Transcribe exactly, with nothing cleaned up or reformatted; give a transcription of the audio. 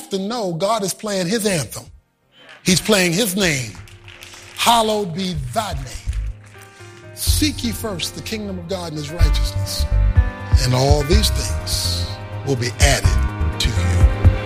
have to know God is playing his anthem. He's playing his name. Hallowed be thy name. Seek ye first the kingdom of God and his righteousness, and all these things will be added